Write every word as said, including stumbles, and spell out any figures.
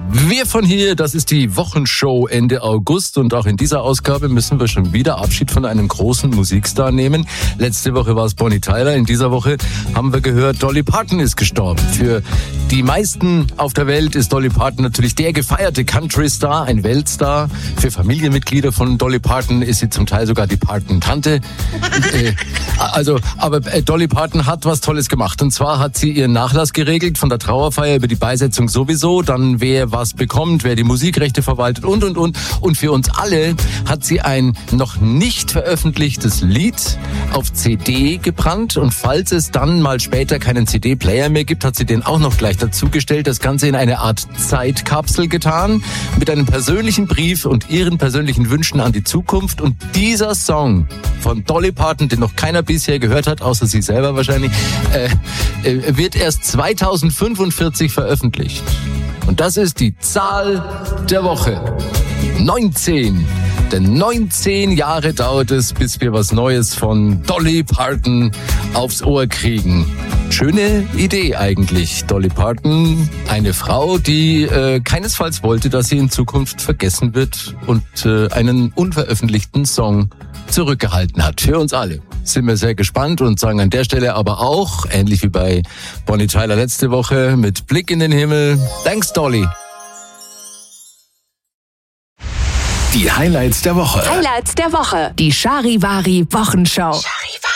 Wir von hier, das ist die Wochenshow Ende August und auch in dieser Ausgabe müssen wir schon wieder Abschied von einem großen Musikstar nehmen. Letzte Woche war es Bonnie Tyler, in dieser Woche haben wir gehört, Dolly Parton ist gestorben. Für die meisten auf der Welt ist Dolly Parton natürlich der gefeierte Country-Star, ein Weltstar. Für Familienmitglieder von Dolly Parton ist sie zum Teil sogar die Parton-Tante. äh, also, aber äh, Dolly Parton hat was Tolles gemacht und zwar hat sie ihren Nachlass geregelt, von der Trauerfeier über die Beisetzung sowieso, dann wer was bekommt, wer die Musikrechte verwaltet und, und, und. Und für uns alle hat sie ein noch nicht veröffentlichtes Lied auf C D gebrannt. Und falls es dann mal später keinen C D-Player mehr gibt, hat sie den auch noch gleich dazugestellt. Das Ganze in eine Art Zeitkapsel getan, mit einem persönlichen Brief und ihren persönlichen Wünschen an die Zukunft. Und dieser Song von Dolly Parton, den noch keiner bisher gehört hat, außer sie selber wahrscheinlich, äh, äh, wird erst zweitausendfünfundvierzig veröffentlicht. Und das ist die Zahl der Woche. neunzehn. Denn neunzehn Jahre dauert es, bis wir was Neues von Dolly Parton aufs Ohr kriegen. Schöne Idee eigentlich. Dolly Parton, eine Frau, die äh, keinesfalls wollte, dass sie in Zukunft vergessen wird und äh, einen unveröffentlichten Song zurückgehalten hat. Für uns alle. Sind wir sehr gespannt und sagen an der Stelle aber auch, ähnlich wie bei Bonnie Tyler letzte Woche, mit Blick in den Himmel. Thanks, Dolly. Die Highlights der Woche. Highlights der Woche. Die Charivari Wochenshow. Charivari.